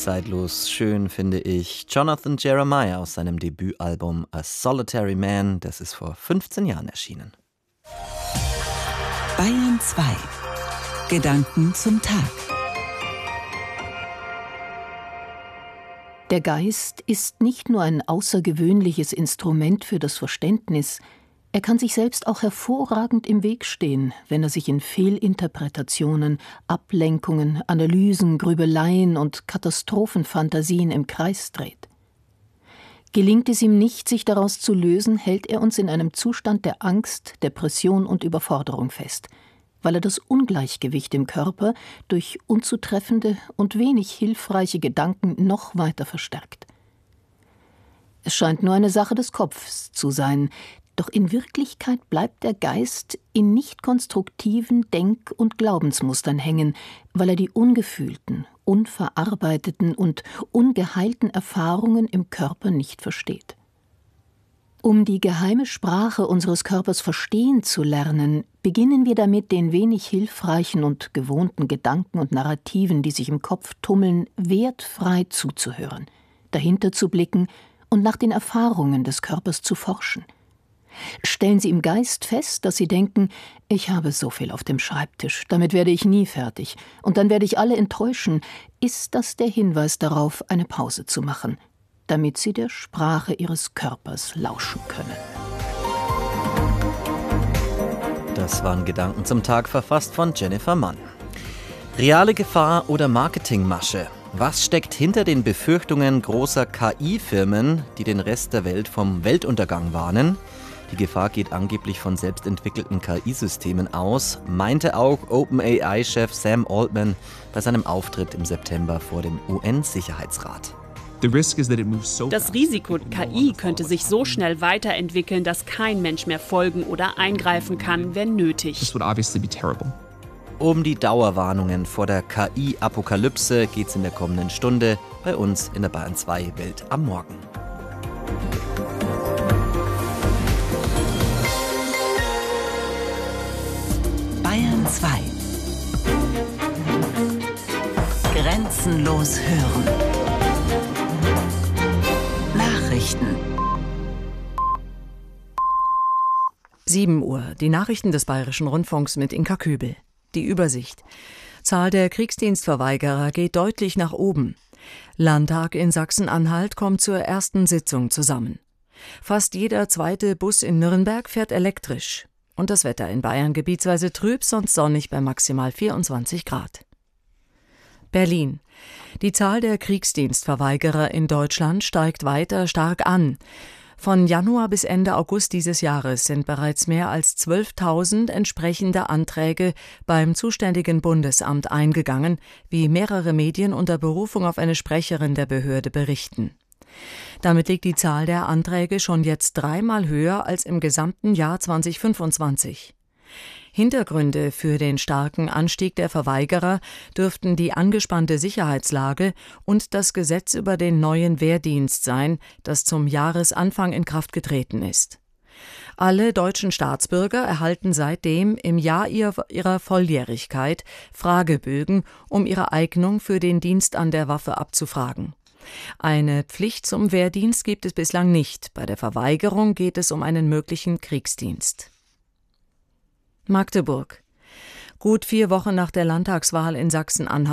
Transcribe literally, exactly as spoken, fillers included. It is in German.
zeitlos schön, finde ich. Jonathan Jeremiah aus seinem Debütalbum A Solitary Man, das ist vor fünfzehn Jahren erschienen. Bayern zwei. Gedanken zum Tag. Der Geist ist nicht nur ein außergewöhnliches Instrument für das Verständnis, er kann sich selbst auch hervorragend im Weg stehen, wenn er sich in Fehlinterpretationen, Ablenkungen, Analysen, Grübeleien und Katastrophenfantasien im Kreis dreht. Gelingt es ihm nicht, sich daraus zu lösen, hält er uns in einem Zustand der Angst, Depression und Überforderung fest, weil er das Ungleichgewicht im Körper durch unzutreffende und wenig hilfreiche Gedanken noch weiter verstärkt. Es scheint nur eine Sache des Kopfs zu sein, doch in Wirklichkeit bleibt der Geist in nicht konstruktiven Denk- und Glaubensmustern hängen, weil er die ungefühlten, unverarbeiteten und ungeheilten Erfahrungen im Körper nicht versteht. Um die geheime Sprache unseres Körpers verstehen zu lernen, beginnen wir damit, den wenig hilfreichen und gewohnten Gedanken und Narrativen, die sich im Kopf tummeln, wertfrei zuzuhören, dahinter zu blicken und nach den Erfahrungen des Körpers zu forschen. Stellen Sie im Geist fest, dass Sie denken, ich habe so viel auf dem Schreibtisch, damit werde ich nie fertig und dann werde ich alle enttäuschen, ist das der Hinweis darauf, eine Pause zu machen, damit Sie der Sprache Ihres Körpers lauschen können. Das waren Gedanken zum Tag, verfasst von Jennifer Mann. Reale Gefahr oder Marketingmasche? Was steckt hinter den Befürchtungen großer K I-Firmen, die den Rest der Welt vom Weltuntergang warnen? Die Gefahr geht angeblich von selbstentwickelten K I-Systemen aus, meinte auch OpenAI-Chef Sam Altman bei seinem Auftritt im September vor dem U N-Sicherheitsrat. Das Risiko, K I könnte sich so schnell weiterentwickeln, dass kein Mensch mehr folgen oder eingreifen kann, wäre nötig. Um die Dauerwarnungen vor der K I-Apokalypse geht es in der kommenden Stunde bei uns in der Bayern zwei Welt am Morgen. Bayern zwei. Grenzenlos hören. Nachrichten. sieben Uhr. Die Nachrichten des Bayerischen Rundfunks mit Inka Kübel. Die Übersicht. Zahl der Kriegsdienstverweigerer geht deutlich nach oben. Landtag in Sachsen-Anhalt kommt zur ersten Sitzung zusammen. Fast jeder zweite Bus in Nürnberg fährt elektrisch. Und das Wetter in Bayern gebietsweise trüb, sonst sonnig bei maximal vierundzwanzig Grad. Berlin. Die Zahl der Kriegsdienstverweigerer in Deutschland steigt weiter stark an. Von Januar bis Ende August dieses Jahres sind bereits mehr als zwölftausend entsprechende Anträge beim zuständigen Bundesamt eingegangen, wie mehrere Medien unter Berufung auf eine Sprecherin der Behörde berichten. Damit liegt die Zahl der Anträge schon jetzt dreimal höher als im gesamten Jahr zwanzig fünfundzwanzig. Hintergründe für den starken Anstieg der Verweigerer dürften die angespannte Sicherheitslage und das Gesetz über den neuen Wehrdienst sein, das zum Jahresanfang in Kraft getreten ist. Alle deutschen Staatsbürger erhalten seitdem im Jahr ihrer Volljährigkeit Fragebögen, um ihre Eignung für den Dienst an der Waffe abzufragen. Eine Pflicht zum Wehrdienst gibt es bislang nicht. Bei der Verweigerung geht es um einen möglichen Kriegsdienst. Magdeburg. Gut vier Wochen nach der Landtagswahl in Sachsen-Anhalt